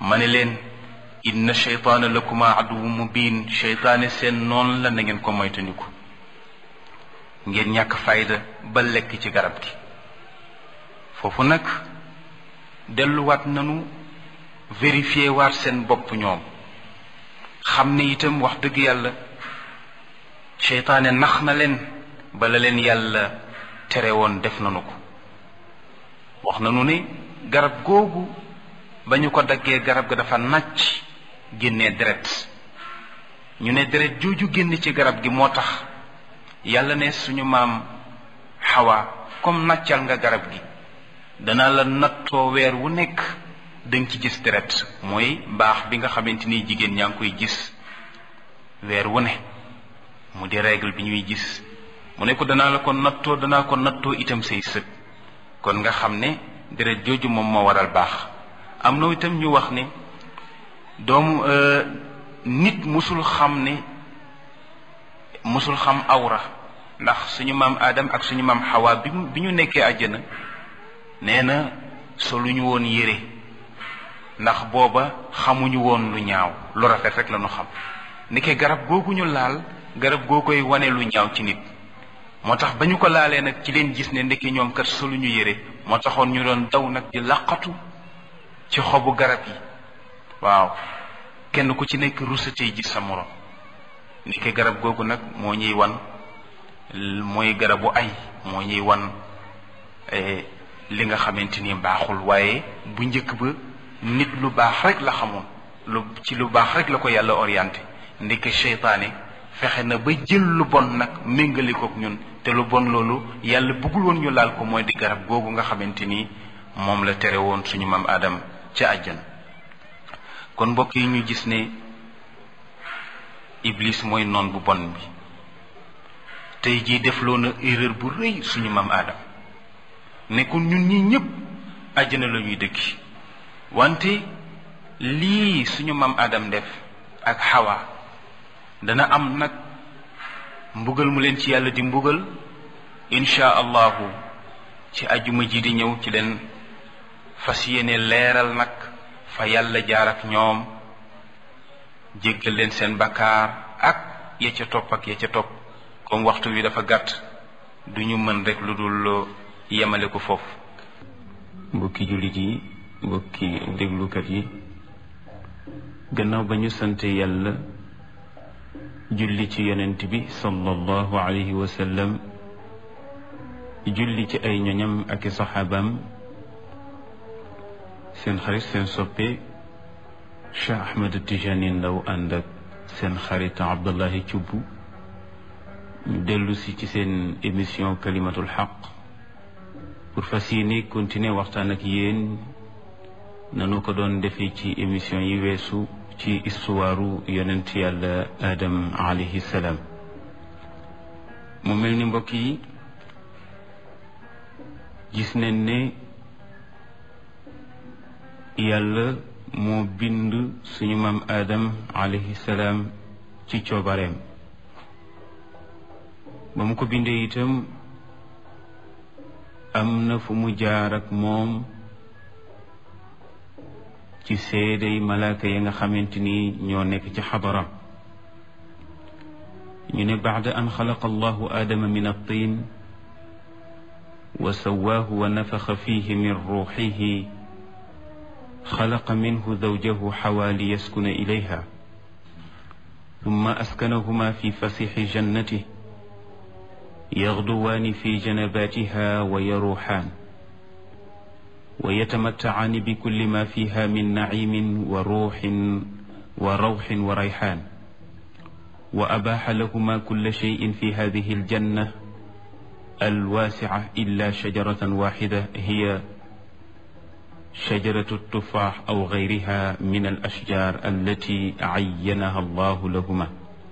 ma ne leen inna sheytaana lakuma aduwu mubin, sheytaane seen noon la, na ngeen ko moytandiku. ngeen ñàkk fayda ba lekk ci garab gi. foofu nag delluwaat nanu vérifier waat seen bopp ñoom, xam ne itam wax dëgg yàlla seytaane nax na leen, bala leen yàlla tere woon def nanu ko. wax nanu ne garab googu ba ñu ko daggee garab ga dafa nàcc génnee deret. ñu ne deret jooju génn ci garab gi moo tax yàlla ne suñu maam Hawa comme nàccal nga garab gi, danaa la nattoo weer wu nekk danga ci gis deret. mooy baax bi nga xamante ni jigéen ñaa ngi koy gis weer wu ne, mu di règle bi ñuy gis. mu ne ko danaa ko nattoo itam say sët. kon nga xam ne deret jooju moom moo waral baax. am na itam ñu wax ne doomu nit musul xam awra, ndax suñu maam Adam ak suñu maam Hawa bi ñu nekkee àjjana nee na soluñu woon yére, ndax booba xamuñu woon lu ñaaw, lu rafet rek la ñu xam. nekkee garab googu ñu laal, garab goo koy wane lu ñaaw ci nit. moo tax ba ñu ko laalee nag ci leen gis ne ndekki ñoom kat soluñu yére, moo taxoon ñu doon daw nag di laqatu ci xobu garab yi. waaw, kenn ku ci nekk rusatee gis sa morom. nekkee garab googu nag moo ñuy wan, mooy garabu ay, moo ñuy wan li nga xamante ni baaxul. waaye bu njëkk ba nit lu baax rek la xamoon, ci lu baax rek la ko yàlla orienté. ndeke seytaane fexe na ba jël lu bon nag méngale kook ñun, te lu bon loolu yàlla bëggul woon ñu laal ko, mooy di garab googu nga xamante ni moom la tere woon suñu maam Adam ca àjjana. kon mbokk yi ñu gis ne Iblis mooy noon bu bon bi. tey jii defloo na erreur bu rëy suñu maam Adam, nekkul ñun ñi ñëpp àjjana la ñuy dëkki. wante lii suñu maam Adam def ak Hawa dana am nag mbugal mu leen ci yàlla di mbugal. insha allahu ci ajuma ji di ñëw ci leen fas yéene leeral nag fa yàlla jaar ak ñoom, jéggal leen seen bakkaar ak ya ca topp ak ya ca topp. comme waxtu wi dafa gàtt, duñu mën rek lu dul yemale ko foofu. mbokki jullit yi, mbokki déglukat yi, gannaaw ba ñu sante yàlla julli ci yonent bi sallallahu alayhi wa sallam, julli ci ay ñoñam ak i saxaabaam, seen xarit seen soppe Cheikh Ahmed Tijani Ndaw ànd ak seen xarit Abdullahi Thioub ñu dellu si ci seen émission kalimatul xaq pour fas yéene continuer waxtaan ak yéen nanu ko doon defee ci émission yi weesu ci istuwaaru yonent yàlla Adam alayhi salaam. mu mel ni mbokk yi gis nañ ne yàlla moo bind suñu maam Adam alayhi salaam ci coobareem. ba mu ko bindee itam am na fu mu jaar ak moom ci seeday malaaka yi nga xamante ni ñoo nekk ci xadaram. ñu ne baada an xalaqa allahu aadama min at-tiin wa sawaahu wa nafaxa fiihi min ruuxihi xalaqa minhu zawjahu xawaa liyaskuna ilayha summa askanahuma fi fasixi jannatihi يغدوان في جنباتها ويروحان ويتمتعان بكل ما فيها من نعيم وروح وريحان وأباح لهما كل شيء في هذه الجنة الواسعة إلا شجرة واحدة هي شجرة التفاح أو غيرها من الأشجار التي عينها الله لهما.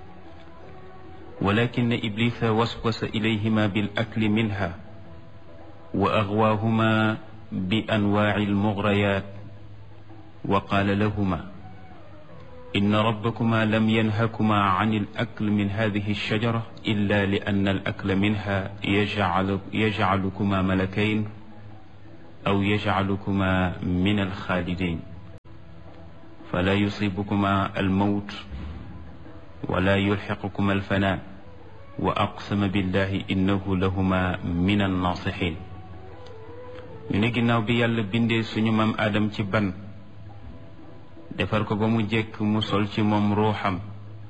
ولكن إبليس وسوس إليهما بالأكل منها وأغواهما بأنواع المغريات وقال لهما إن ربكما لم ينهكما عن الأكل من هذه الشجرة إلا لأن الأكل منها يجعلكما ملكين أو يجعلكما من الخالدين. fala yusibukuma almawt wala yulxiqukuma alfana wa aqsama billahi innahu lahuma min annasihin. ñu ne ginnaaw bi yàlla bindee suñu maam Adam ci ban defar ko ba mu jekk mu sol ci moom ruuxam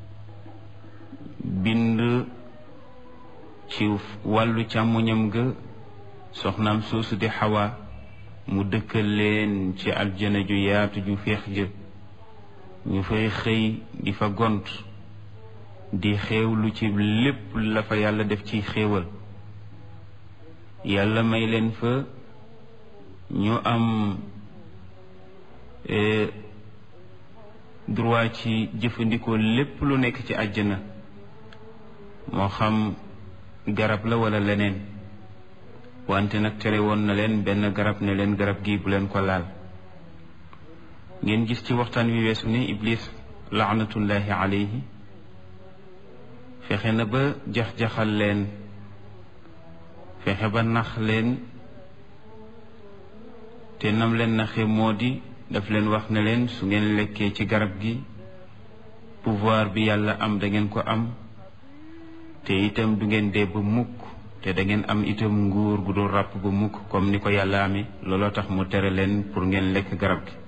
bind ci wàllu càmmoñam ga soxnaam soosu di Xawa mu dëkkal leen ci aljana ju yaatu ju féex ja ñu fay xëy di fa gont di xéewlu ci lépp la fa yàlla def ci xéewal. yàlla may leen fa ñu am droit ci jëfandikoo lépp lu nekk ci àjjana moo xam garab la wala leneen, wante nag tere woon na leen benn garab ne leen garab gi bu leen ko laal. ngeen gis ci waxtaan wi weesu ne Iblis laanatullahi alayhi fexe na ba jax-jaxal leen, fexe ba nax leen, te nam leen naxe moo di daf leen wax ne leen su ngeen lekkee ci garab gi pouvoir bi yàlla am da ngeen ko am, te itam du ngeen dee ba mukk, te da ngeen am itam nguur gu dul ràpp ba mukk comme ni ko yàlla amee. looloo tax mu tere leen pour ngeen lekk garab gi.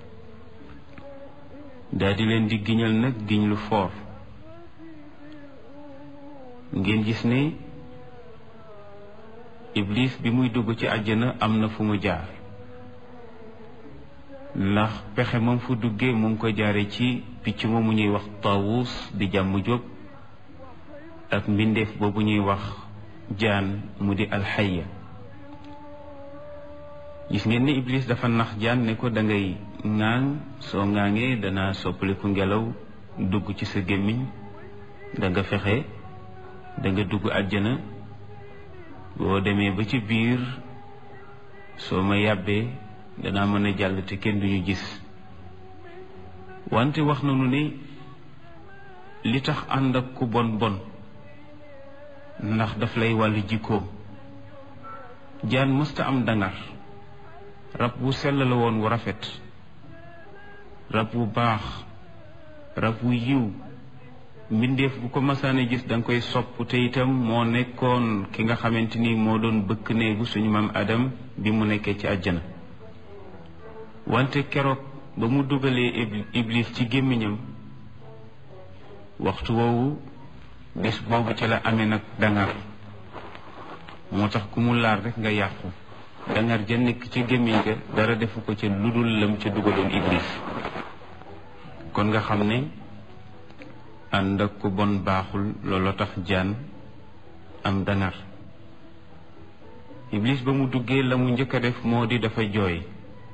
daal di leen di giñal nag giñ lu foor. ngeen gis ne Iblis bi muy dugg ci àjjana am na fu mu jaar, ndax pexe moom fu duggee mu ngi ko jaare ci picc moomu ñuy wax Taawus di jàmm jóg ak mbindeef boobu ñuy wax jaan mu di alxaya. gis ngeen ne Iblis dafa nax jaan ne ko da ngay ŋaaŋ, soo ŋaaŋee dana soppaliku ngelaw dugg ci sa gémmiñ, da nga fexe da nga dugg àjjana. boo demee ba ci biir soo ma yàbbee danaa mën a jàll te kenn duñu gis. wante wax nañu ne li tax ànd ak ku bon bon ndax daf lay wàllu jikkoom. jaan mësta am dangar, rab wu sell la woon wu rafet, rab wu baax, rab wu yiw. mbindeef bu ko masaane gis danga koy sopp, te itam moo nekkoon ki nga xamante ni moo doon bëkk néegu suñu maam Adam bi mu nekkee ci àjjana. wante keroog ba mu dugalee Iblis ci gémmiñam, waxtu woowu bés boobu ca la amee nag dangar. moo tax ku mu laar rek nga yàqu. dangar ja nekk ci gémmiñ ga dara defu ko ca ludul lam ca dugaloon Iblis. kon nga xam ne ànd ak ku bon baaxul, looloo tax jaan am dangar. Iblis ba mu duggee la mu njëkk a def moo di dafa jooy.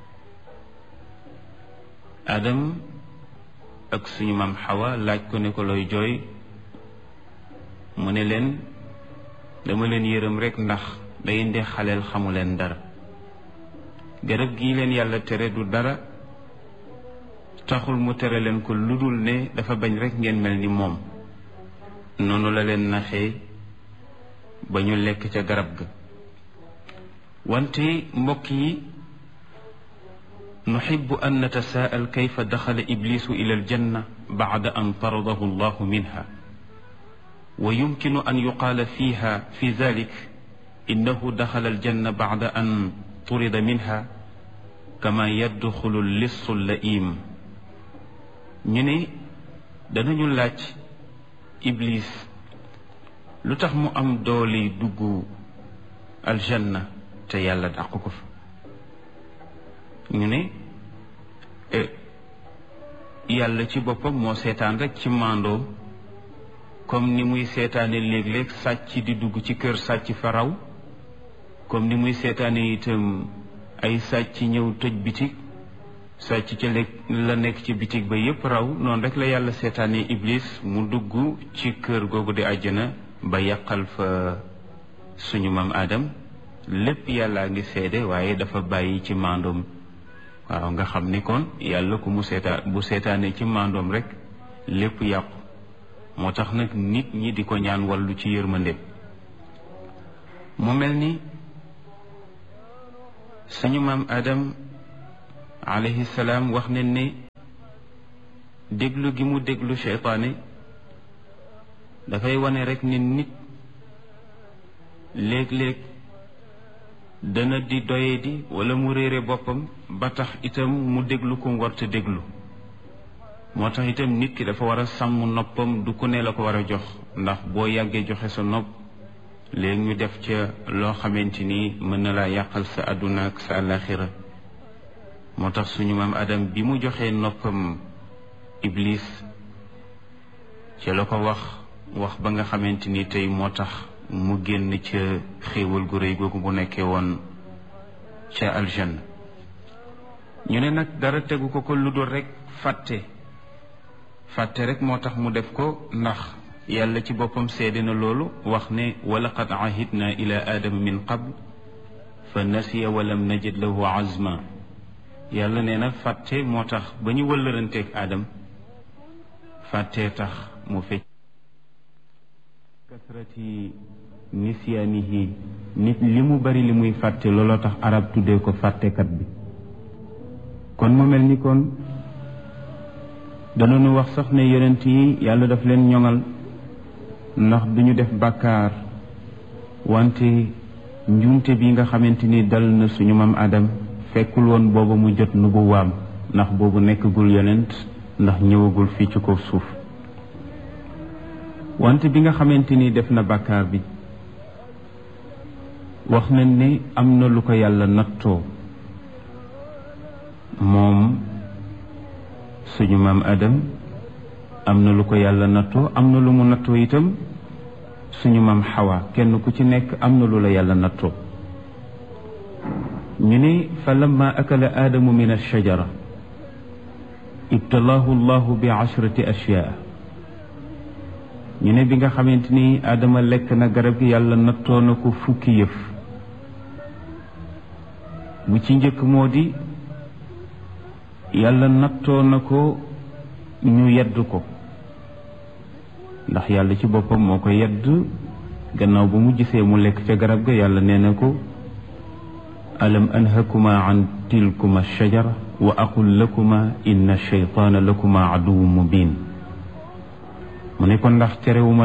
Adam ak suñu maam Xawa laaj ko ne ko looy jooy, mu ne leen dama leen yërëm rekk ndax dangeen di xaleel xamu leen dara. garab gii leen yàlla tere du dara, taxul mu tere leen ko lu dul ne dafa bañ rekk ngeen mel ni moom. noonu la leen naxee ba ñu lekk ca garab ga. wante mbokk yi, nuhibbu an natasaa'al kayfa daxala iblisu ila aljanna ba'da an taradahu allahu minha, wa yumkinu an yuqaala fiha fi dhalik innahu daxala aljanna ba'da an turida minha kama yadxulu lissu laim. ñu ne danañu laaj Iblis lu tax mu am doole dugg aljanna te yàlla dàq ko fa. ñu ne yàlla ci boppam moo seetaan rek ci màndoom, comme ni muy seetaane léeg-léeg sàcc di dugg ci kër sàcc fa raw, comme ni muy seetaane itam ay sàcc ñëw tëj bitig, sàcc ca la nekk ci bitig ba yépp raw. noonu rek la yàlla seetaane Iblis mu dugg ci kër googu di àjjana ba yàqal fa suñu maam Adam. lépp yàllaa ngi seede, waaye dafa bàyyi ci màndoom. waaw, nga xam ni kon yàlla ku mu bu seetaane ci màndoom rek lépp yàqu. moo tax nag nit ñi di ko ñaan wàllu ci yërmande. mu mel ni suñu maam Adam alayhi salaam wax nañ ne déglu gi mu déglu seytaane dafay wane rek ni nit léeg-léeg dana di doyadi wala mu réere boppam ba tax itam mu déglu ko warta déglu. moo tax itam nit ki dafa war a sàmm noppam, du ku ne la ko war a jox, ndax boo yàggee joxe sa nopp léegi ñu def ca loo xamante ni mën na laa yàqal sa àdduna ak sa àllaaxira. moo tax suñu maam Adam bi mu joxee noppam Iblis ca la ko wax ba nga xamante ni tey moo tax mu génn ca xéewal gu rëy googu bu nekkee woon ca aljanna. ñu ne nag dara tegu ko lu dul rek fàtte rek moo tax mu def ko, ndax yàlla ci boppam seede na loolu wax ne wa laqad ahidna ila aadama min qabl fa nasiya wa lam najid lahu azma. yàlla nee na fàtte moo tax ba ñu wëllëranteeg aadam fàttee tax mu fecc. kasrati nisyaanihi, nit li mu bari li muy fàtte looloo tax arab tuddee ko fàttekat bi. kon mu mel ni kon danañu wax sax ne yonent yi yàlla daf leen ñoŋal, ndax duñu def bàkkaar, wante njuumte bi nga xamante ni dal na suñu maam Adam fekkul woon booba mu jot nubuwaam, ndax boobu nekkagul yonent, ndax ñëwagul fii ci kaw suuf. wante bi nga xamante ni def na bàkkaar bi, wax nañ ne am na lu ko yàlla nattoo moom suñu maam Adam, am na lu ko yàlla nattoo, am na lu mu nattoo itam suñu maam Xawa. kenn ku ci nekk am na lu la yàlla nattoo. ñu ne fa lamma akala aadamu min alshajara ibtalaahu llahu bi 10 ashyaa. ñu ne bi nga xamante ni Adama lekk na garab gi yàlla nattoo na ko fukki yëf. bu ci njëkk moo di yàlla nattoo na ko ñu yedd ko, ndax yàlla ci boppam moo ko yedd gannaaw bu mu gisee mu lekk ca garab ga. yàlla nee na ko alam anhakuma an tilkuma shajara wa aqul lakuma inna shaytaana lakuma aduwwun mubin. mu ne ko ndax terewuma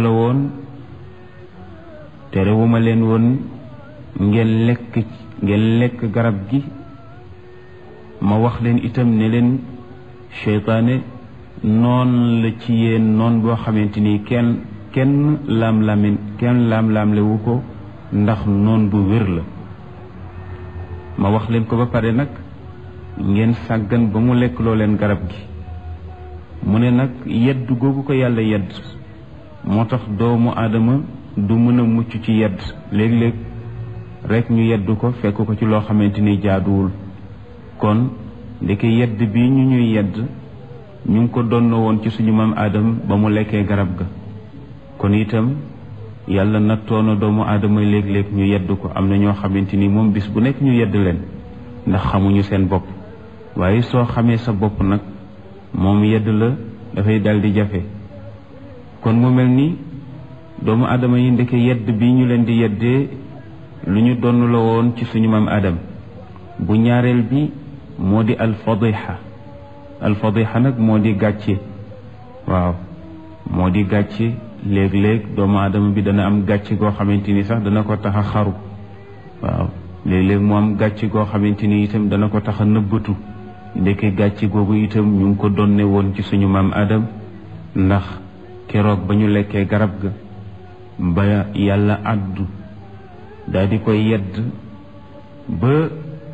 leen woon ngeen lekk garab gi. ma wax leen itam ne leen seytaane noon la ci yéen, noon boo xamante ni kenn laam-laamle wu ko, ndax noon bu wér la. ma wax leen ko ba pare nag ngeen sàggan ba mu lekk loo leen garab gi. mu ne nag yedd googu ko yàlla yedd moo tax doomu aadama du mën a mucc ci yedd. léeg-léeg rek ñu yedd ko fekk ko ci loo xamante ni jaaduwul. kon ndeke yedd bi ñu ñuy yedd ñu ngi ko donnoo woon ci suñu maam Adam ba mu lekkee garab ga. kon itam yàlla nattoo na doomu aadama léeg-léeg ñu yedd ko. am na ñoo xamante ni moom bis bu nekk ñu yedd leen ndax xamuñu seen bopp, waaye soo xamee sa bopp nag moom yedd la dafay dal di jafe. kon mu mel ni doomu aadama yi ndeke yedd bi ñu leen di yeddee lu ñu donn la woon ci suñu maam Adam. bu ñaareel bi moo di alfadiha nag moo di gàcce. waaw moo di gàcce. léeg-léeg doomu aadama bi dana am gàcce goo xamante ni sax dana ko tax a xaru. waaw léeg-léeg mu am gàcce goo xamante ni itam dana ko tax a nëbbatu. ndeke gàcce googu itam ñu ngi ko donne woon ci suñu maam Adam, ndax keroog ba ñu lekkee garab ga ba yàlla àddu daal di koy yedd ba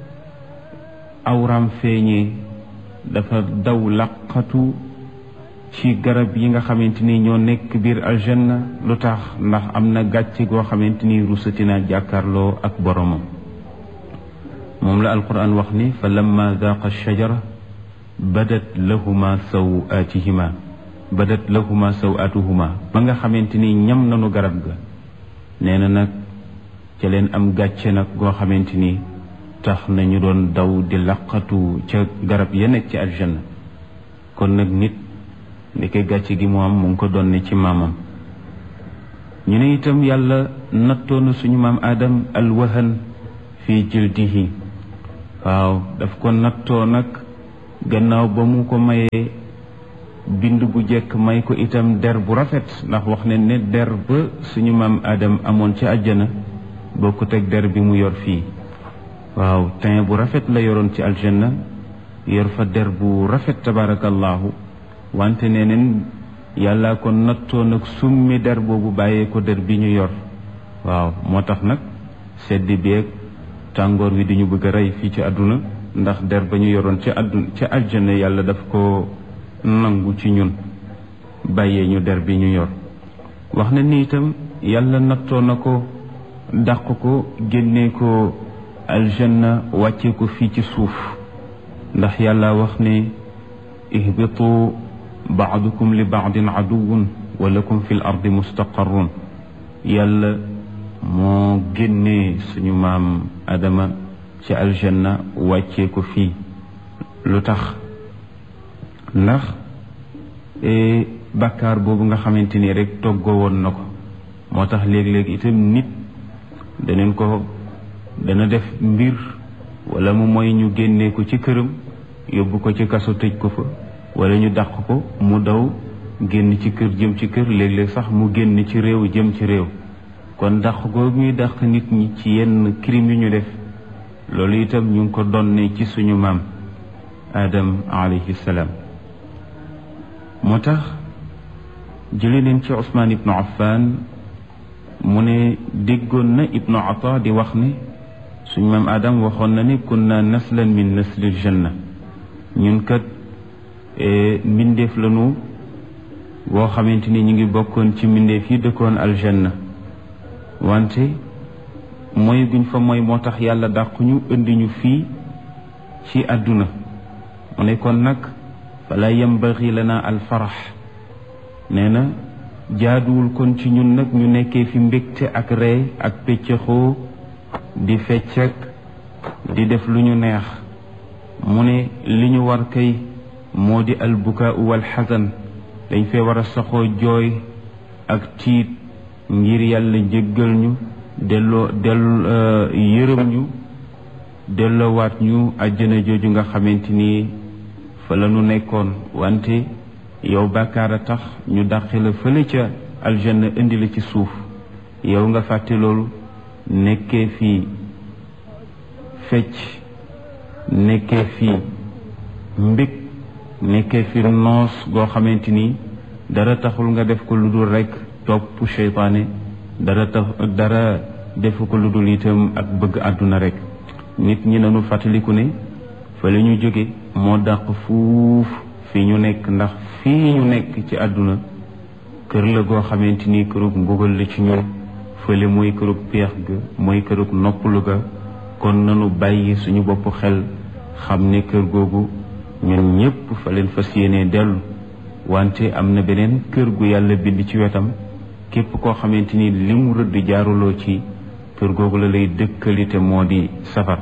awram feeñee, dafa daw laqatu ci garab yi nga xamante ni ñoo nekk biir aljanna. lu tax? ndax am na gàcce goo xamante ni rusati na jàkkaarloo ak boromam. moom la alquran wax ni fa lamma daaqa shajara badat lahuma sawatuhuma. ba nga xamante ni ñam nanu garab ga, nee na nag ca leen am gàcce nag goo xamante ni tax nañu doon daw di laqatu ca garab ya nekk ci aljanna. kon nag nit ndeke gàcce gi mu am mu ngi ko doon ne ci maamam. ñu ne itam yàlla nattoona suñu maam Adam alwahan fi jildihi. waaw daf ko nattoo nag gannaaw ba mu ko mayee bind bu jekk may ko itam der bu rafet ndax wax ne ne der ba suñu maam Adam amoon ci àjjana bokkut ak der bi mu yor fii waaw teint bu rafet la yoroon ci aljanna yor fa der bu rafet tabarakallahu wante neneen yàlla ko nattoon ak summi der boobu bàyyee ko der bi ñu yor waaw moo tax nag sedd beeg tàngoor wi di ñu bëgg a rey fii ci àdduna ndax der ba ñu yoroon ci aljanna yàlla daf ko nangu ci ñun bàyyee ñu der bi ñu yor wax na ni itam yàlla nattoo na ko dàq ko génnee ko aljanna wàccee ko fii ci suuf ndax yàlla wax ne ihbitu baadukum li baadin aduwun wa lakum fi l ardi mustaqarrun yàlla moo génnee suñu maam Adama ci aljanna wàccee ko fii lu tax ndax bàkkaar boobu nga xamante ni rek toggoo woon na ko moo tax léeg-léeg itam nit dana def mbir wala mu mooy ñu génnee ko ci këram yóbbu ko ci kaso tëj ko fa wala ñu dàq ko mu daw génn ci kër jëm ci kër léeg-léeg sax mu génn ci réew jëm ci réew kon dàq googu ñuy dàq nit ñi ci yenn crime yu ñu def loolu itam ñu ngi ko donne ci suñu maam Adam alayhi salaam moo tax jële leen ci Usmaan ibnu Affan mu ne déggoon na ibnu Ata di wax ne suñu maam Adam waxoon na ne kunna naslan min naslil janna ñun kat mbindeef lañu boo xamante ni ñu ngi bokkoon ci mbindeef yi dëkkoon aljanna wante mooy guñ fa mooy moo tax yàlla dàq ñu indi ñu fii ci àdduna mu ne kon nag fala yambagi lana alfarax nee na jaaduwul kon ci ñun nag ñu nekkee fi mbégte ak ree ak pëccëxoo di feccek di def lu ñu neex mu ne li ñu war kay moo di albukaa wal xasan dañ fee war a saxoo jooy ak tiit ngir yàlla jéggal ñu yërëm ñu delloowaat ñu àjjana jooju nga xamante ni fa la ñu nekkoon wante yow bàkkaar a tax ñu dàqe la fële ca aljanna indi la ci suuf yow nga fàtte loolu nekkee fii fecc nekkee fii mbég nekkee fi noos goo xamante ni dara taxul nga def ko lu dul rekk topp seytaane dara defu ko lu dul itam ak bëgg àdduna rekk nit ñi nañu fàttaliku ne fa la ñu jóge moo dàq fuuf fii ñu nekk ndax fii ñu nekk ci àdduna kër la goo xamante ni kërug mbugal la ci ñun fële mooy kërug peex ga mooy kërug noppalu ga kon nanu bàyyi suñu bopp xel xam ne kër googu ñun ñépp fa leen fas yéenee dellu wante am na beneen kër gu yàlla bind ci wetam képp koo xamante ni li mu rëdd jaaruloo ci kër googu la lay dëkkalite moo di safar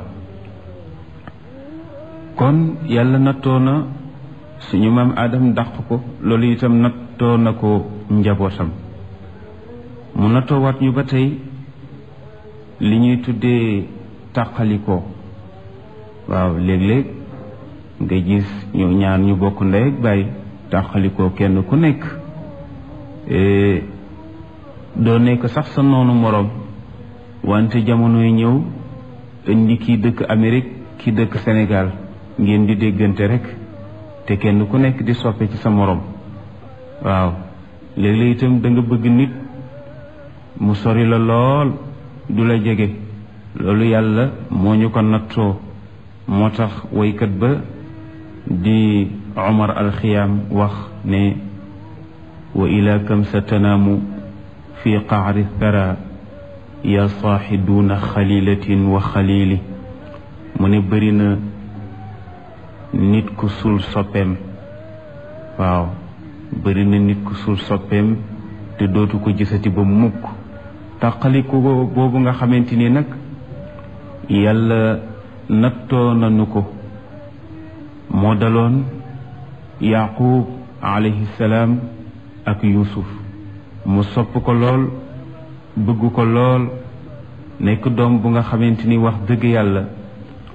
kon yàlla nattoo na suñu maam Adam dàq ko loolu itam nattoo na ko njabootam mu nattoo waat ñu ba tey li ñuy tuddee tàqalikoo waaw léeg-léeg nga gis ñu ñaar ñu bokk ndey ak baay tàqalikoo kenn ku nekk doo nekk sax sa noonu moroom wante jamonoy ñëw indi kii dëkk Amérique kii dëkk Sénégal ngeen di déggante rek te kenn ku nekk di soppe ci sa moroom waaw léeg-léeg itam da nga bëgg nit mu sori la lool du la jege loolu yàlla moo ñu ko nattoo moo tax waykat ba di Omar alxiyaam wax ne wa ila kam sa tanaamu fi qaari thara ya saaxi duuna xalilatin wa xalili mu ne bëri na nit ku sul soppeem waaw bëri na nit ku sul soppeem te dootu ko gisati ba mukk tàqaliku boobu nga xamante ni nag yàlla nattoo nañu ko moo daloon Yaqub alayhi salaam ak Yuusuf mu sopp ko lool bëgg ko lool nekk doom bu nga xamante ni wax dëgg yàlla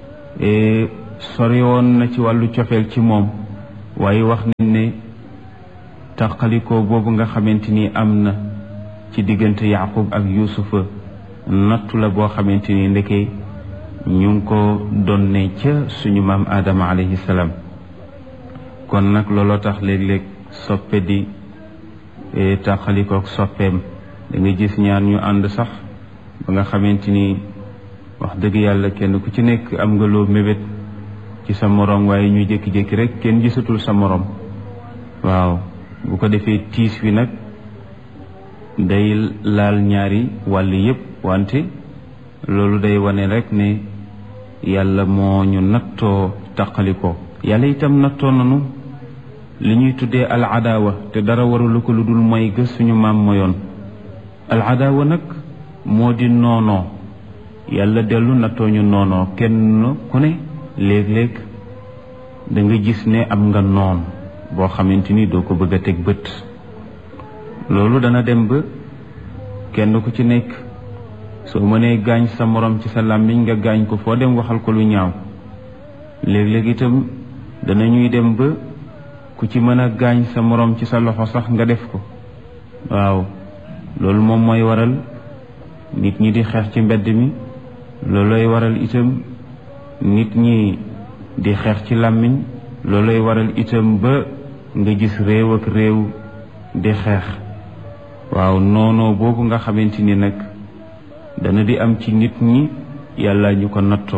sori woon na ci wàllu cofeel ci moom waaye wax nañ ne tàqalikoo boobu nga xamante ni am na ci diggante Yaqub ak Yuusufa nattu la boo xamante ni ndeke ñu ngi ko donne ca suñu maam Adama alayhi salaam. kon nag looloo tax léeg-léeg soppe di tàqalikook soppeem da nga gis ñaar ñu ànd sax ba nga xamante ni wax dëgg yàlla kenn ku ci nekk am nga loo mébét ci sa moroom waaye ñu jékki-jékki rek kenn gisatul sa moroom. waaw bu ko defee tiis wi nag day laal ñaari wàll yépp wante loolu day wane rek ne yàlla moo ñu nattoo taqalikoo. yàlla itam nattoo nanu li ñuy tuddee al adaawa te dara warulu ko lu dul mooy gës suñu maam moyoon. al adaawa nag moo di noonoo. yàlla dellu nattoo ñu noonoo. kenn ku ne léeg-léeg da nga gis ne am nga noon boo xamante ni doo ko bëgg a teg bët. loolu dana dem ba kenn ku ci nekk soo mënee gaañ sa morom ci sa làmmiñ nga gaañ ko foo dem waxal ko lu ñaaw. léeg-léeg itam danañuy dem ba ku ci mën a gaañ sa morom ci sa loxo sax nga def ko. waaw loolu moom mooy waral nit ñi di xeex ci mbedd mi. loolooy waral itam nit ñi di xeex ci làmmiñ. loolooy waral itam ba nga gis réew ak réew di xeex. waaw noonoo boobu nga xamante ni nag dana di am ci nit ñi yàlla ñu ko nattoo.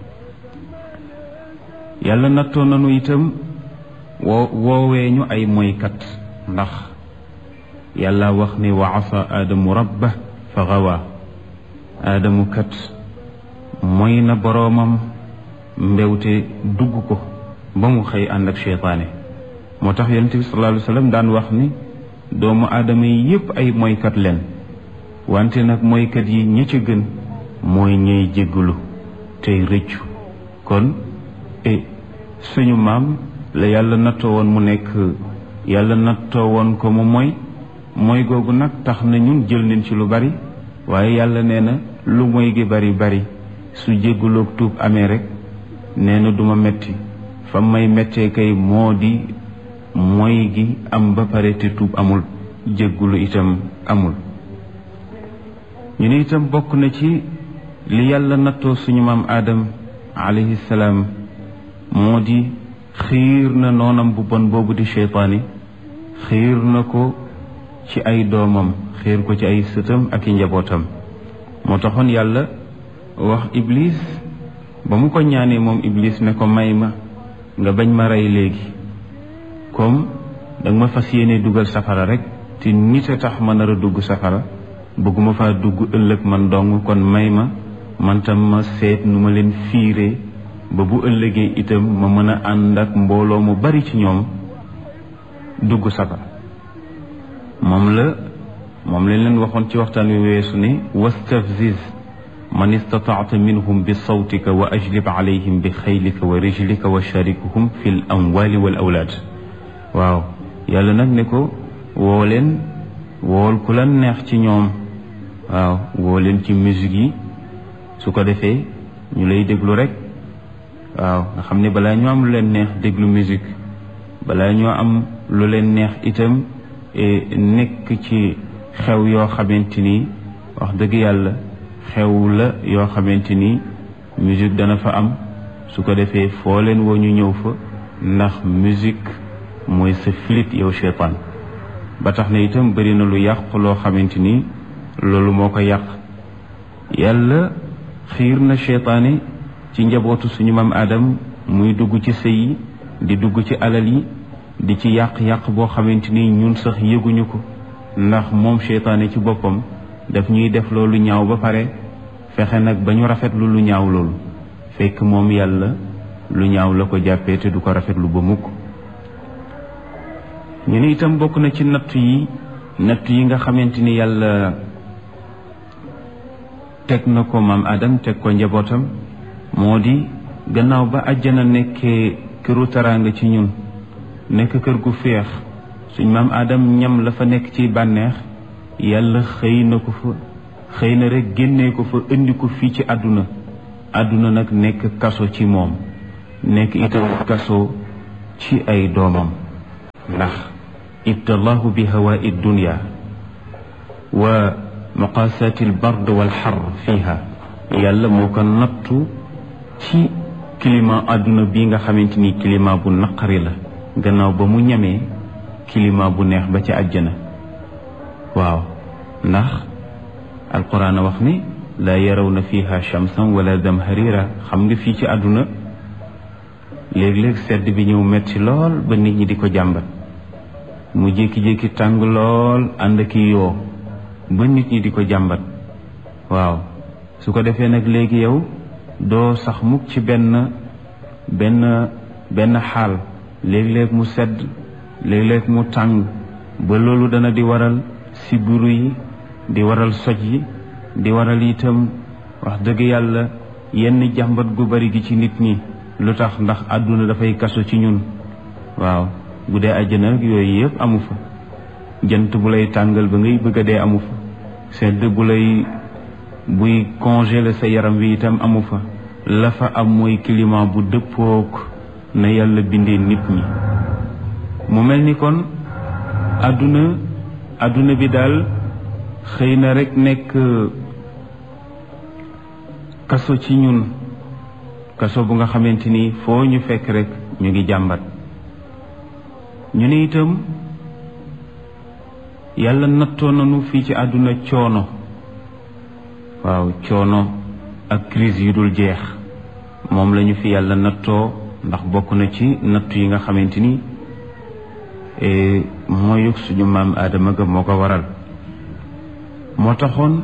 yàlla nattoo nanu itam woowee ñu ay moykat ndax yàlla wax ne wa asa aadamu rabba fa gawa. aadamu kat mooy na boroomam mbewte dugg ko ba mu xëy ànd ak seytaane. moo tax yonent bi sallallahu alayhi wa sallam daan wax ni doomu aadama yi yépp ay moykat leen wante nag moykat yi ñi ci gën mooy ñey jéggalu tey rëccu. kon suñu maam la yàlla nattoo woon mu nekk yàlla nattoo woon ko mu mooy googu nag tax na ñun jël nañ ci lu bari waaye yàlla nee na lu moy gi bari bari su jéggaloog tuub amee rek nee na duma metti fa may mettee kay moo di mooy gi am ba pare te tuub amul jéggulu itam amul. ñu ne itam bokk na ci li yàlla nattoo suñu maam Adam alayhi salaam moo di xiir na noonam bu bon boobu di seytaani xiir na ko ci ay doomam xiir ko ci ay sëtam ak i njabootam. moo taxoon yàlla wax iblis ba mu ko ñaanee moom iblis ne ko may ma nga bañ ma rey léegi comme danga ma fas yéene dugal safara rek te nit a tax ma nar a dugg safara bëgguma faa dugg ëllëg man dong kon may ma man tam ma seet nu ma leen fiiree ba bu ëllëgee itam ma mën a ànd ak mbooloo mu bari ci ñoom dugg safara. moom lañ leen waxoon ci waxtaan wi weesu ne wastafziz man istataata minhum bi sawtika wa ajlib alayhim bi xaylika wa rijlika wa sharikuhum fi l amwali wal awlaad. waaw yàlla nag ne ko wool ku la neex ci ñoom. waaw woo leen ci musique yi su ko defee ñu lay déglu rek. waaw nga xam ne balaa ñoo am lu leen neex déglu musique balaa ñoo am lu leen neex itam nekk ci xew yoo xamante ni wax dëgg yàlla xew la yoo xamante ni musique dana fa am su ko defee foo leen woo ñu ñëw fa ndax musique mooy sa filit yow seytaan. ba tax na itam bëri na lu yàq loo xamante ni loolu moo ko yàq. yàlla xiir na seytaane ci njabootu suñu maam Adam muy dugg ci sëy yi di dugg ci alal yi di ci yàq-yàq boo xamante ni ñun sax yëguñu ko ndax moom seytaane ci boppam daf ñuy def loolu ñaaw ba pare fexe nag ba ñu rafetlu lu ñaaw loolu fekk moom yàlla lu ñaaw la ko jàppee te du ko rafetlu ba mukk. ñu ne itam bokk na ci natt yi nga xamante ni yàlla teg na ko maam Adam teg ko njabootam moo di gannaaw ba àjjana nekkee këru taraanga ci ñun nekk kër gu féex suñ maam Adam ñam la fa nekk ci bànneex yàlla xëy na rek génnee ko fa indi ko fii ci àdduna nag nekk kaso ci moom nekk itam kaso ci ay doomam ndax ibtalaahu bi hawaa'i dunya wa muqaasaati albard walxar fiha yàlla moo ko nattu ci climat àdduna bi nga xamante ni climat bu naqari la gannaaw ba mu ñamee climat bu neex ba ca àjjana waaw ndax alquran a wax ni laa yarawna fiha shamsan wala zamharira xam nga fii ci àdduna léeg-léeg sedd bi ñëw metti lool ba nit ñi di ko jàmbat mu jékki-jékki tàng lool ànd ak yoo ba nit ñi di ko jàmbat waaw su ko defee nag léegi yow doo sax mukk ci benn xaal léeg-léeg mu sedd léeg-léeg mu tàng ba loolu dana di waral sibiru yi di waral soj yi di waral itam wax dëgg yàlla yenn jàmbat gu bari gi ci nit ñi lu tax ndax àdduna dafay kaso ci ñun waaw bu dee àjjana yooyu yëpp amu fa jant bu lay tàngal ba ngay bëgg a dee amu fa sedd buy congeler sa yaram wi itam amu fa la fa am mooy climat bu dëppook na yàlla bindee nit ñi mu mel ni kon àdduna bi daal xëy na rek nekk kaso ci ñun kaso bu nga xamante ni foo ñu fekk rek ñu ngi jàmbat ñu ne itam yàlla nattoo nañu fii ci àdduna coono waaw coono ak crise yu dul jeex moom lañu fi yàlla nattoo ndax bokk na ci nattu yi nga xamante ni mooy suñu maam Aadama ga moo ko waral moo taxoon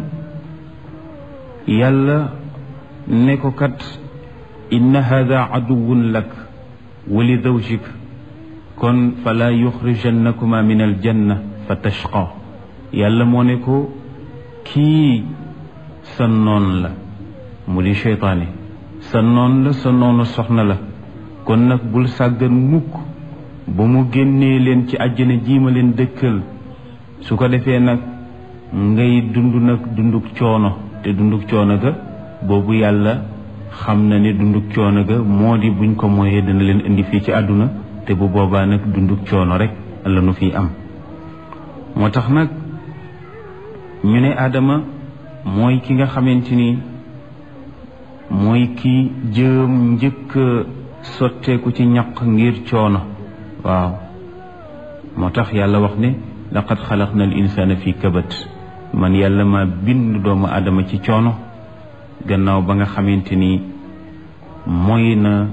yàlla ne ko kat inna hada aduwun lak wa li zawjik kon fala yuxrijannakuma min aljanna fa tashqa yàlla moo ne ko kii sa noon la mu di seytaane sa noon la sa noonu soxna la kon nag bul sàggan mukk ba mu génnee leen ci àjjana jiima leen dëkkal su ko defee nag ngay dund nag dunduk coono te dunduk coono ga boobu yàlla xam na ne dunduk coono ga moo di buñ ko mooyee dana leen indi fii ci àdduna te bu boobaa nag dunduk coono rek la nu fi am moo tax nag ñu ne Adama mooy ki nga xamante ni mooy ki jëm njëkk sotteeku ci ñaq ngir coono waaw moo tax yàlla wax ne laqad xalaqna al insana fi kabat man yàlla ma bind doomu Adama ci coono gannaaw ba nga xamante ni mooy na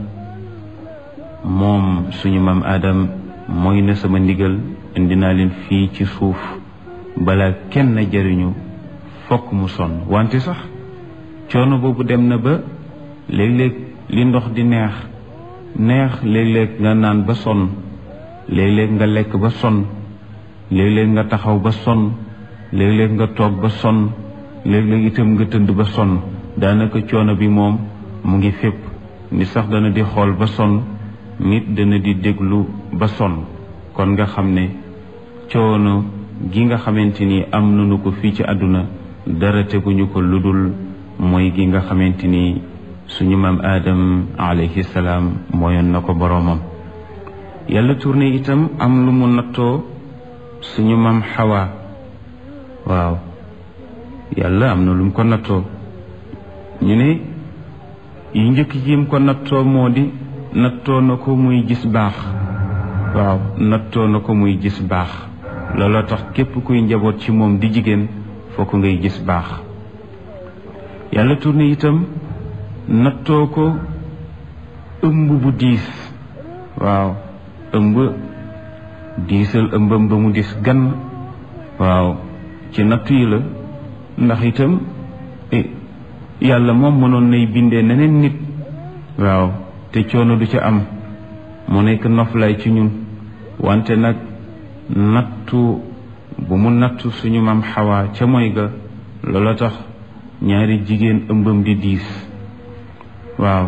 moom suñu maam Adam mooy na sama ndigal indi naa leen fii ci suuf balaa kenn jariñu fokk mu sonn wante sax coono boobu dem na ba léeg-léeg li ndox di neex léeg-léeg nga naan ba sonn léeg-léeg nga lekk ba sonn léeg-léeg nga taxaw ba sonn léeg-léeg nga toog ba sonn léeg-léeg itam nga tëdd ba sonn daanaka coono bi moom mu ngi fépp nit sax dana di xool ba sonn nit dana di déglu ba sonn kon nga xam ne coono gi nga xamante ni am nañu ko fii ci àdduna dara teguñu ko ludul mooy gi nga xamante ni suñu maam Adam alayhi salaam mooyoon na ko boroomam yàlla tourné itam am lu mu nattoo suñu maam Hawa waaw yàlla am na lu mu ko nattoo ñu ne yi njëkk jim ko nattoo moo di nattoo na ko muy gis baax waaw nattoo na ko muy gis baax looloo tax képp kuy njaboot ci moom di jigéen fokk ngay gis baax yàlla tourné itam nattoo ko ëmb bu diis waaw ëmb diisal ëmbam ba mu dis gan waaw ci nattu yi la ndax itam yàlla moom mënoon nay bindee neneen nit waaw te coono du ca am mu nekk noflaay ci ñun wante nag nattu bu mu nattu suñu maam Xawa ca mooy ga loola tax ñaari jigéen ëmbam di diis waaw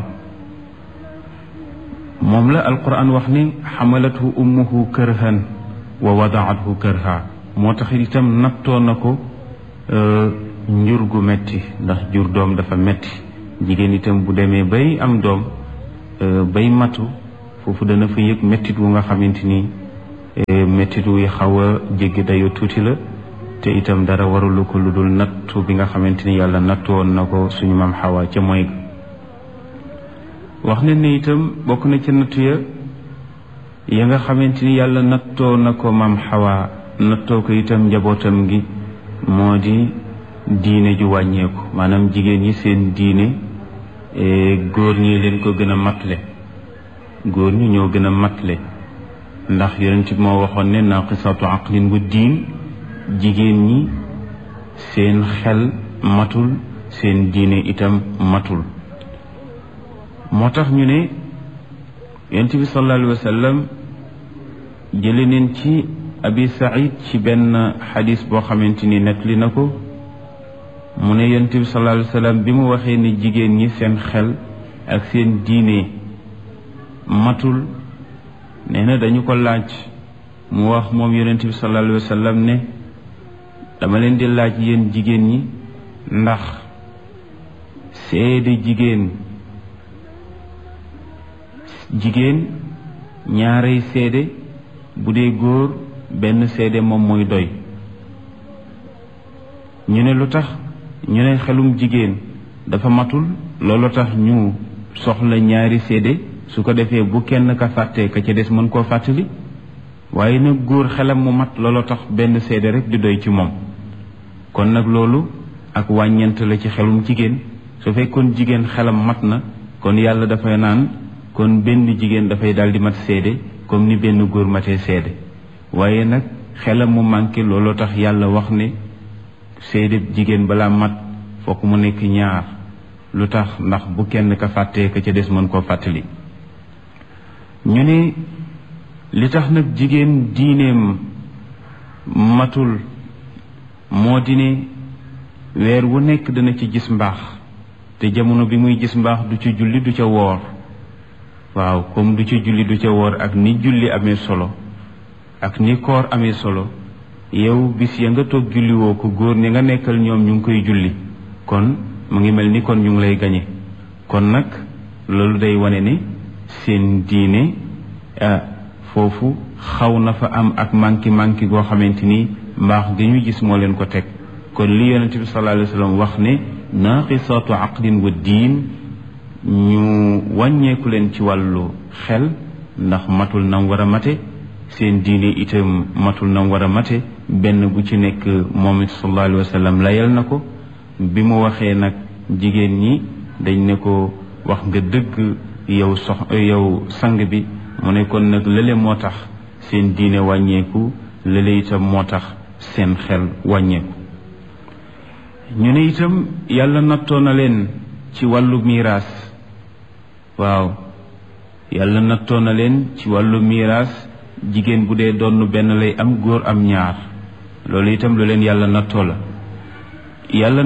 moom la alquran wax ni xamalathu ummuhu kërhan wa wadaathu kërha moo tax itam nattoo na ko njur gu metti ndax jur doom dafa metti jigéen itam bu demee bay am doom bay matu foofu dana fa yëg mettit wu nga xamante ni méttit wi xaw a jéggi dayo tuuti la te itam dara warulu ko lu dul nattu bi nga xamante ni yàlla nattu woon na ko suñu maam Xawa ca mooy wax ne ni itam bokk na ca nattu ya nga xamante ni yàlla nattoo na ko maam Xawa nattoo ko itam njabootam gi moo di diine ju wàññeeku maanaam jigéen ñi seen diine góor ñi leen ko gën a matle góor ñi ñoo gën a matle ndax yonent bi moo waxoon ne naqisatu aqlin wa diin jigéen ñi seen xel matul seen diine itam matul moo tax ñu ne yonent bi sallallahu alayhi wa sallam jële neen ci abi saïd ci benn xadis boo xamante ni nettali na ko mu ne yonent bi sallallahu alayhi wa sallam bi mu waxee ni jigéen ñi seen xel ak seen diine matul nee na dañu ko laaj mu wax moom yonent bi sallallahu alayhi wa sallam ne dama leen di laaj yéen jigéen ñi ndax seede jigéen ñaarey seede bu dee góor benn seede moom mooy doy ñu ne lu tax ñu ne xelum jigéen dafa matul loolu tax ñu soxla ñaari seede su ko defee bu kenn ka fàttee ka ca des mën koo fàttali waaye nag góor xelam mu mat loolu tax benn seede rek di doy ci moom kon nag loolu ak wàññeent la ci xelum jigéen su fekkoon jigéen xelam mat na kon yàlla dafay naan kon benn jigéen dafay daal di mat seede comme ni benn góor matee seede waaye nag xelam mu manqué looloo tax yàlla wax ne seede jigéen balaa mat fokk mu nekk ñaar lu tax ndax bu kenn ka fàttee ka ca des mën koo fàttali ñu ne li tax nag jigéen diineem matul moo di ne weer wu nekk dana ci gis mbaax te jamono bi muy gis mbaax du ci julli du ca woor waaw comme du ci julli du ca woor ak ni julli amee solo ak ni koor amee solo yow bis ya nga toog julli woo ko góor ñi nga nekkal ñoom ñu ngi koy julli kon mu ngi mel ni kon ñu ngi lay gañe kon nag loolu day wane ne seen diine foofu xaw na fa am ak manki goo xamante ni mbaax gi ñu gis moo leen ko teg kon li yonent bi sallallahu alayhi wa sallam wax ne naqisatu aqlin wa diin ñu wàññeeku leen ci wàllu xel ndax matul nam war a mate seen diine itam matul nam war a mate benn bu ci nekk moom it sallallahu alayhi wa sallam layal na ko bi mu waxee nag jigéen ñi dañ ne ko wax nga dëgg yow sang bi mu ne kon nag lële moo tax seen diine wàññeeku lële itam moo tax seen xel wàññeeku ñu ne itam yàlla nattoo na leen ci wàllu miiraas waaw yàlla nattoo na leen ci wàllu miiraas jigéen bu dee doon benn lay am góor am ñaar loolu itam lu leen yàlla nattoo la yàlla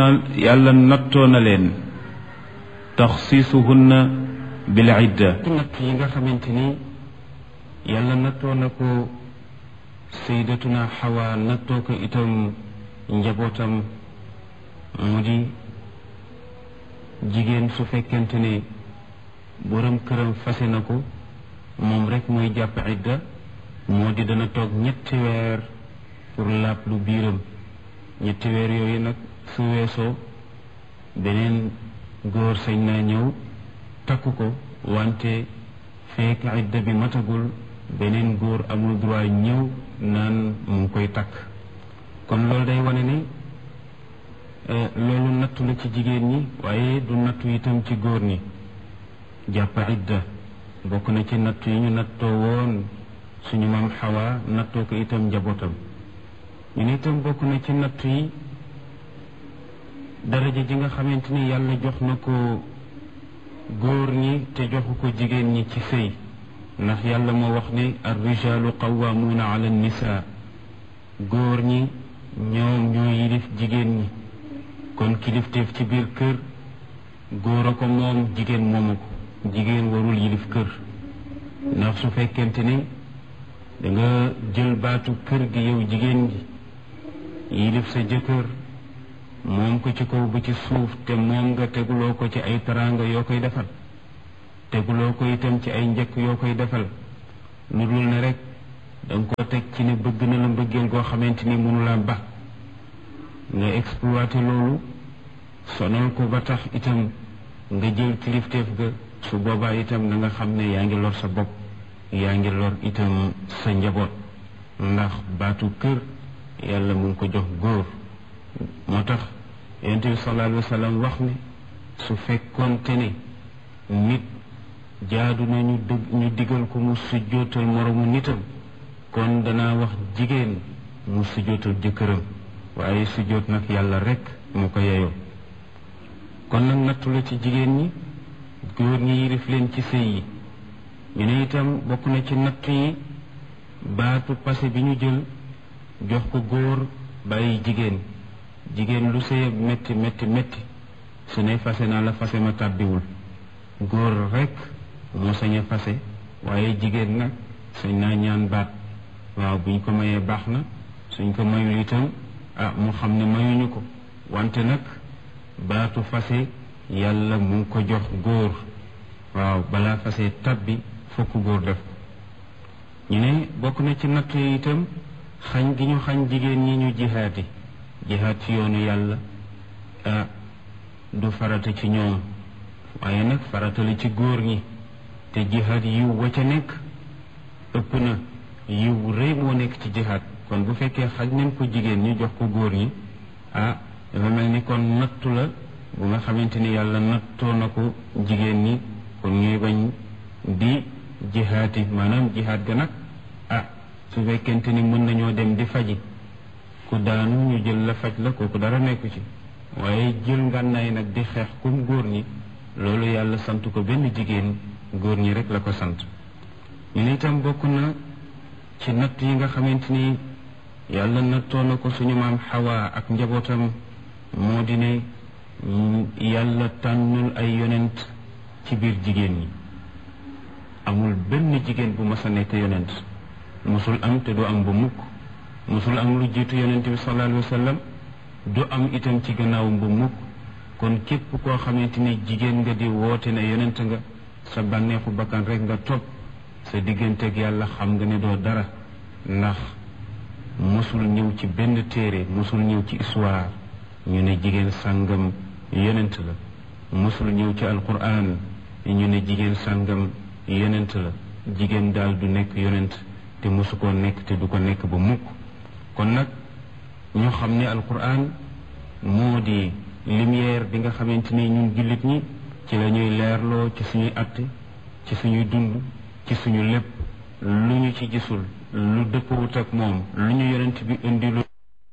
nattoo na leen taxsiisuhunna bil idda natt yi nga xamante ni yàlla nattoo na ko sayyidatuna Xawa nattoo ko itam njabootam mu di jigéen su fekkente ne borom këram fase na ko moom rek mooy jàpp idda moo di dana toog 3 weer pour laab lu biiram 3 weer yooyu nag su weesoo beneen góor sañ naa ñëw takku ko wante fekk idda bi matagul beneen góor amul droit ñëw naan mu ngi koy takk kon loolu day wane ne loolu nattu la ci jigéen ñi waaye du nattu itam ci góor ñi jàpp idda bokk na ci nattu yi ñu nattoo woon suñu maam Xawa nattoo ko itam njabootam ñu ne itam bokk na ci nattu yi daraja ji nga xamante ni yàlla jox na ko góor ñi te joxu ko jigéen ñi ci sëy ndax yàlla moo wax ne ar-rijaalu qawwaamuuna ala an-nisaa góor ñi ñoom ñoo yilif jigéen ñi kon kilifteef ci biir kër góor a ko moom jigéen moomu ko jigéen warul yilif kër ndax su fekkente ni da nga jël baatu kër gi yow jigéen gi yilif sa jëkkër moom ko ci kaw ba ci suuf te moom nga teguloo ko ci ay teraanga yoo koy defal teguloo ko itam ci ay njëkk yoo koy defal lu dul ne rek danga ko teg ci ne bëgg na la mbëggeel goo xamante ni mënu la ba nga exploité loolu sonal ko ba tax itam nga jël kilifteef ga su boobaa itam na nga xam ne yaa ngi lor sa bopp yaa ngi lor itam sa njaboot ndax baatu kër yàlla mu ngi ko jox góor moo tax yonent bi sallallahu alayhi wa sallam wax ne su fekkoonte ne nit jaadu na ñu digal ko mu sujjootal moromu nitam kon danaa wax jigéen mu sujjootal jëkkëram waaye sujjoot nag yàlla rekk mu ko yeyoo kon nag nattu la ci jigéen ñi góor ñi yilif leen ci sëy yi ñu ne itam bokk na ci nattu yi baatu passé bi ñu jël jox ko góor bàyyi jigéen lu sëy metti metti metti su ne fase naa la fase ma tàbbiwul góor rekk moo sañ a fase waaye jigéen nag sañ naa ñaan baat waaw buñ ko mayee baax na suñ ko mayul itam mu xam ne mayuñu ko wante nag baatu fase yàlla mu ngi ko jox góor waaw balaa fase tabbi fokk góor def ñu ne bokk na ci natt yi itam xañ gi ñu xañ jigéen ñi ñu jihaad ci yoonu yàlla du farata ci ñoom waaye nag farata la ci góor ñi te jihaad yiw wa ca nekk ëpp na yiw rëy moo nekk ci jihaad kon bu fekkee xaj nañ ko jigéen ñi jox ko góor ñi dafa mel ni kon nattu la bu nga xamante ni yàlla nattoo na ko jigéen ñi kon ñuy bañ di jihaati maanaam jihaat ga nag su fekkente ni mën nañoo dem di faji ku daanu ñu jël la faj la kooku dara nekku ci waaye jël ngànnaay nag di xeex kum góor ñi loolu yàlla sant ko benn jigéen góor ñi rek la ko sant ñu ne itam bokk na ci natt yi nga xamante ni yàlla nattoo na ko suñu maam Xawa ak njabootam moo di ne yàlla tànnul ay yonent ci biir jigéen ñi amul benn jigéen bu mas a nekk yonent musul am te du am ba mukk musul am lu jiitu yonent bi sallallahu alayhi wa sallam du am itam ci gannaawam ba mukk kon képp koo xamante ni jigéen nga di woote ne yonent nga sa bànneexu bakkan rek nga topp sa digganteeg yàlla xam nga ne doo dara ndax musul ñëw ci benn téere musul ñëw ci histoire ñu ne jigéen sàngam yonent la musul ñëw ci alquran ñu ne jigéen sàngam yonent la jigéen daal du nekk yonent te musu koo nekk te du ko nekk ba mukk kon nag ñu xam ne alquran moo di lumière bi nga xamante ni ñun jullit ñi ci la ñuy leerloo ci suñuy atte ci suñuy dund ci suñu lépp lu ñu ci gisul lu dëppwut ak moom lu ñu yonent bi indi lu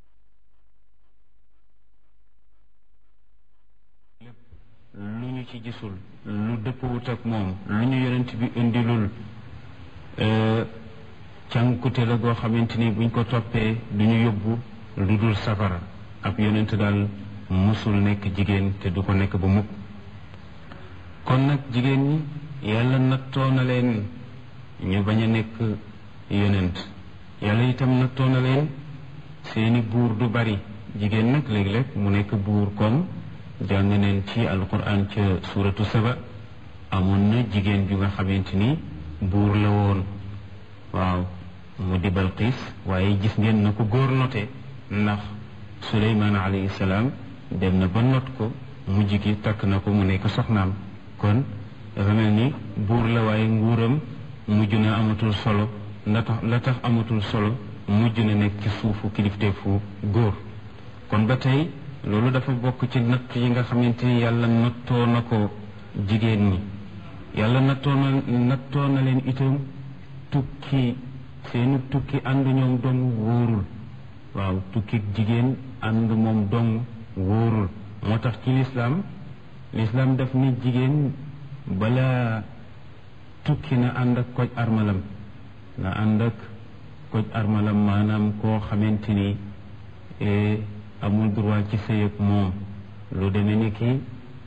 ci gisul lu dëppwut ak moom lu ñu yonent bi indilul cànkute la goo xamante ni buñ ko toppee du ñu yóbbu lu dul safara ab yonent daal musul nekk jigéen te du ko nekk ba mukk kon nag jigéen ñi yàlla nattoo na leen ñu bañ a nekk yonent yàlla itam nattoo na leen seeni buur du bari jigéen nag léeg-léeg mu nekk buur comme jàng neen ci alquran ca suratu saba amoon na jigéen ju nga xamante ni buur la woon waaw mu di Balqiis waaye gis ngeen na ko góor note ndax Suleymaan alayhi salaam dem na ba not ko mujj gi takk na ko mu nekk soxnaam kon dafa mel ni buur la waaye nguuram mujj na amatul solo la tax amatul solo mujj na nekk ci suufu kilifteefu góor kon ba tey loolu dafa bokk ci natt yi nga xamante ni yàlla nattoo na ko jigéen ñi yàlla nattoo na leen itam tukki seeni tukki ànd ñoom dong wóorul waaw tukki jigéen ànd moom dong wóorul moo tax ci lislaam daf ni jigéen balaa tukki na ànd ak koj armalam na ànd ak koj armalam maanaam koo xamante ni amul droit ci sëy ak moom lu demee ni ki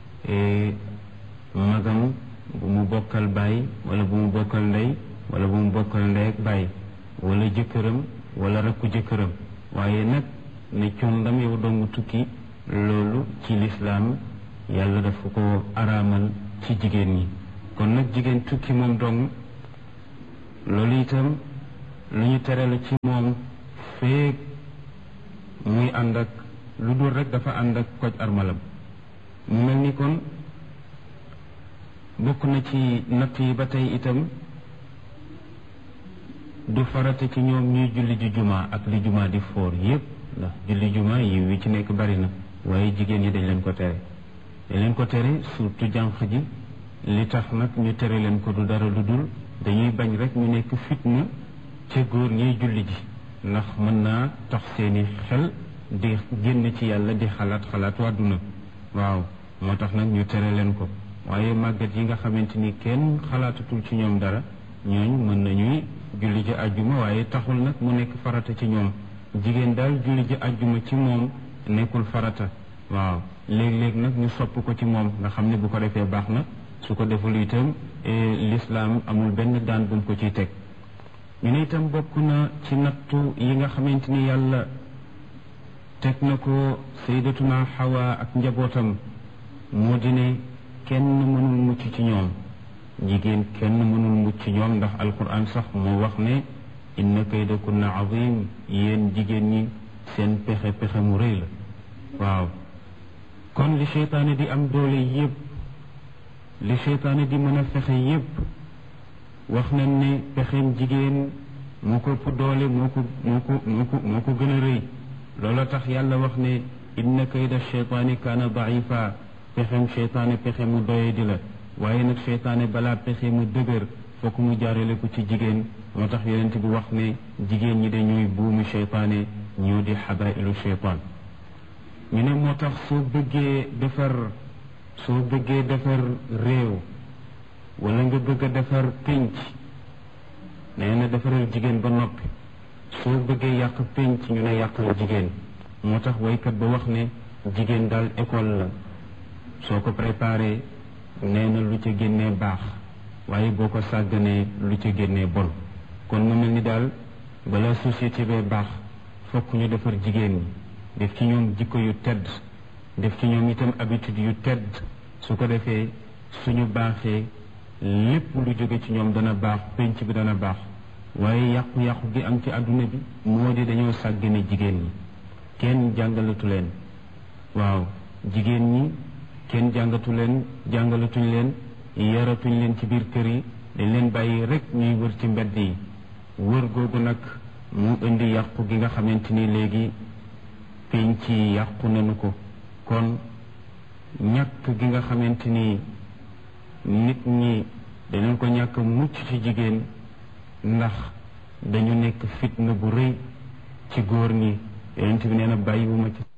magam bu mu bokkal baay wala bu mu bokkal ndey wala bu mu bokkal ndey ak baay wala jëkkëram wala rakku jëkkëram waaye nag ne condam yow dong tukki loolu ci lislaam yàlla dafa ko araamal ci jigéen ñi kon nag jigéen tukki moom dong loolu itam lu ñu tere la ci moom feeg muy ànd ak lu dul rek dafa ànd ak koj armalam. mu mel ni kon bokk na ci natt yi ba tey itam du farata ci ñoom ñuy julli ji jumaa ak li jumaa di foor yépp, ndax julli jumaa yi wi ci nekk bari na, waaye jigéen ñi dañ leen ko tere. dañ leen ko tere surtout jànq ji. li tax nag ñu tere leen ko du dara lu dul dañuy bañ rek ñu nekk fitna ca góor ñiy julli ji, ndax mën naa tax seeni xel di génn ci yàlla di xalaat àdduna. waaw moo tax nag ñu tere leen ko. waaye màggat yi nga xamante ni kenn xalaatatul ci ñoom dara, ñooñu mën nañuy julli ji àjjuma, waaye taxul nag mu nekk farata ci ñoom. jigéen daal julli ji àjjuma ci moom nekkul farata. waaw léeg-léeg nag ñu sopp ko ci moom, nga xam ne bu ko defee baax na, su ko deful itam lislaam amul benn daan bu mu ko ciy teg. ñu ne itam bokk na ci nattu yi nga xamante ni yàlla teg na ko sayyidatuna Hawa ak njabootam, moo di ne kenn mënul mucc ci ñoom. jigéen kenn mënul mucc ci ñoom, ndax alquran sax moo wax ne inna kaydakunna azim, yéen jigéen ñi seen pexe mu rëy la. waaw kon li seytaane di am doole yépp, li seytaane di mën a fexe yépp, wax nañ ne pexeem jigéen moo ko ëpp doole, moo ko gën a rëy. loola tax yàlla wax ne inna kayda seytaani kaana daifa, pexeem seytaane pexe mu doye di la. waaye nag seytaane balaa pexe mu dëgër fokk mu jaarale ko ci jigéen. moo tax yonent bi wax ne jigéen ñi dañuy buumu seytaane, ñoo di xabailu seytaan. ñu ne moo tax soo bëggee defar réew wala nga bëgg a defar pénc, nee na defaral jigéen ba noppi. soo bëggee yàq pénc ñu ne yàqal jigéen. moo tax waykat ba wax ne jigéen daal école la, soo ko préparé nee na lu ca génnee baax, waaye boo ko sàgganee lu ca génnee bon. kon mu mel ni daal bala société bee baax fokk ñu defar jigéen ñi, def ci ñoom jikko yu tedd, def ci ñoom itam habitude yu tedd. su ko defee suñu baaxee lépp lu jóge ci ñoom dana baax, penc bi dana baax. waaye yàqu-yàqu gi am ci àdduna bi moo di dañoo sàggane jigéen ñi, kenn jàngalatu leen. waaw jigéen ñi kenn jàngalatuñ leen, yaratuñ leen ci biir kër yi, dañ leen bàyyi rek ñuy wër ci mbedd yi. wër googu nag mu indi yàqu gi nga xamante ni léegi penc yi yàqu nañu ko. kon ñàkk gi nga xamante ni nit ñi dañu ko ñàkk mucc ci jigéen, ndax dañu nekk fitna bu rëy ci góor ñi. yonent bi nee na bàyyiwuma ci